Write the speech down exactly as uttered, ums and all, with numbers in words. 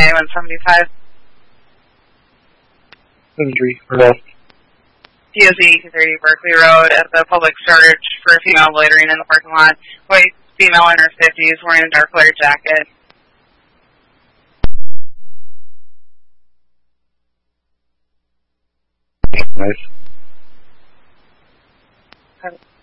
A one seventy-five. Injury, arrest. D O Z two thirty Berkeley Road at the public storage for a female loitering in the parking lot. White female in her fifties wearing a dark colored jacket. Nice.